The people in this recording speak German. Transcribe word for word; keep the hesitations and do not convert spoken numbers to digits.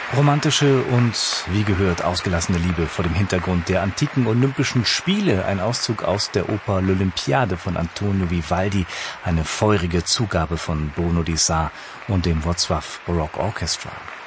Romantische und, wie gehört, ausgelassene Liebe vor dem Hintergrund der antiken Olympischen Spiele. Ein Auszug aus der Oper L'Olympiade von Antonio Vivaldi. Eine feurige Zugabe von Bruno Di Sarr und dem Wrocław Baroque Orchestra.